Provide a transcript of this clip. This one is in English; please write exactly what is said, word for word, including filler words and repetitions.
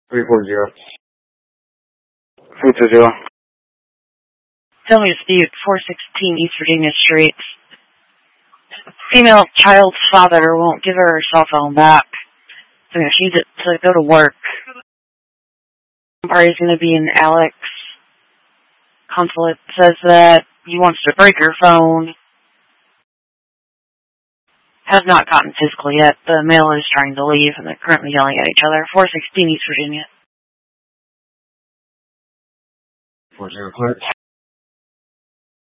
three four zero. three two zero. Tell me to Steve, four sixteen East Virginia Street. Female child's father won't give her her cell phone back. So she needs it to go to work. Party's going to be in Alex. Consulate says that he wants to break her phone. Has not gotten physical yet. The male is trying to leave, and they're currently yelling at each other. four sixteen East Virginia. four zero clear.